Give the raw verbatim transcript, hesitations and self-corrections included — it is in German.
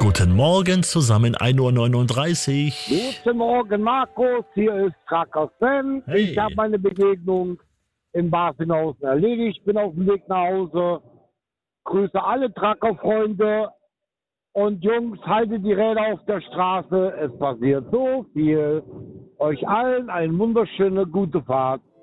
Guten Morgen zusammen, ein Uhr neununddreißig. Guten Morgen, Markus. Hier ist Tracker Sven. Hey. Ich habe meine Begegnung in Barfinhausen erledigt. Bin auf dem Weg nach Hause. Grüße alle Trucker-Freunde. Und Jungs, haltet die Räder auf der Straße. Es passiert so viel. Euch allen eine wunderschöne, gute Fahrt.